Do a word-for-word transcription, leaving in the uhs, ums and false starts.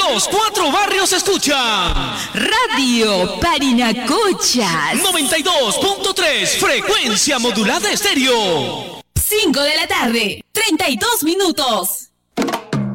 Los cuatro barrios escuchan Radio Parinacochas noventa y dos punto tres, frecuencia modulada estéreo. cinco de la tarde, treinta y dos minutos.